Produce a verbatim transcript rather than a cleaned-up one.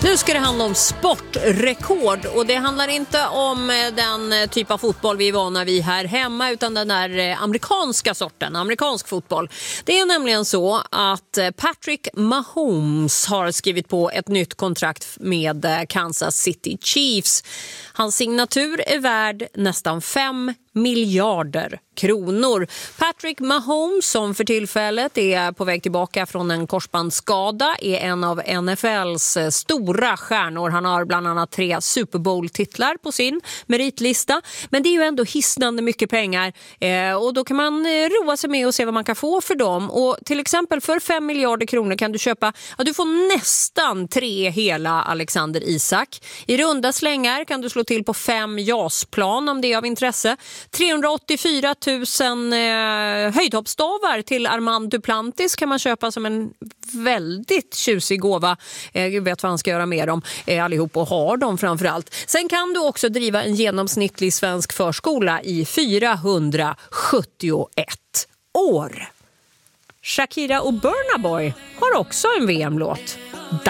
Nu ska det handla om sportrekord och det handlar inte om den typ av fotboll vi är vana vid här hemma utan den där amerikanska sorten, amerikansk fotboll. Det är nämligen så att Patrick Mahomes har skrivit på ett nytt kontrakt med Kansas City Chiefs. Hans signatur är värd nästan fem miljarder kronor. Patrick Mahomes, som för tillfället är på väg tillbaka från en korsbandsskada, är en av N F L:s stora stjärnor. Han har bland annat tre Super Bowl-titlar på sin meritlista. Men det är ju ändå hisnande mycket pengar eh, och då kan man eh, roa sig med och se vad man kan få för dem. Och till exempel för fem miljarder kronor kan du köpa, ja, du får nästan tre hela Alexander Isak. I runda slängar kan du slå till på fem jasplan om det är av intresse. trehundraåttiofyra tusen eh, höjdhoppsstavar till Armand Duplantis kan man köpa som en väldigt tjusig gåva. Eh, jag vet vad han ska göra med dem eh, allihop och har dem framförallt. Sen kan du också driva en genomsnittlig svensk förskola i fyrahundrasjuttioett år. Shakira och Burna Boy har också en V M-låt.